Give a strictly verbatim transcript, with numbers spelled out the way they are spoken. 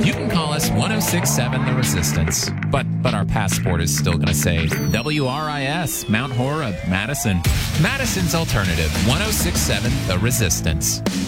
you can call us one oh six point seven The Resistance. But but our passport is still going to say W R I S, Mount Horeb, Madison. Madison's alternative, one oh six point seven The Resistance.